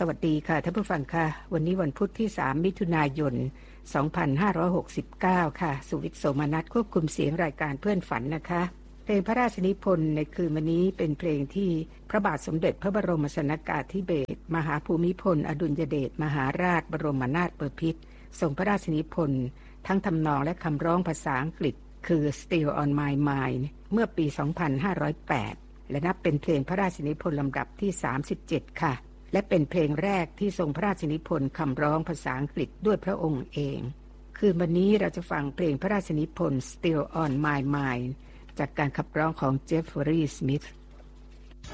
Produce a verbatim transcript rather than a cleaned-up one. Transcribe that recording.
สวัสดีค่ะท่านผู้ฟังค่ะวันนี้วันพุธที่สามมิถุนายนสองพันห้าร้อยหกสิบเก้าค่ะสุวิทย์โสมนัสควบคุมเสียงรายการเพื่อนฝันนะคะเพลงพระราชนิพนธ์ในคืนวันนี้เป็นเพลงที่พระบาทสมเด็จพระบรมชนกาธิเบศรมหาภูมิพลอดุลยเดชมหาราชบรมนาถบพิตรทรงพระราชนิพนธ์ทั้งทำนองและคำร้องภาษาอังกฤษคือ Still on My Mind เมื่อปี สองพันห้าร้อยแปด และนับเป็นเพลงพระราชนิพนธ์ลำดับที่ สามสิบเจ็ด ค่ะและเป็นเพลงแรกที่ทรงพระราชนิพนธ์คำร้องภาษาอังกฤษด้วยพระองค์เองคืนวันนี้เราจะฟังเพลงพระราชนิพนธ์ Still on My Mind จากการขับร้องของเจฟฟรีย์ สมิธ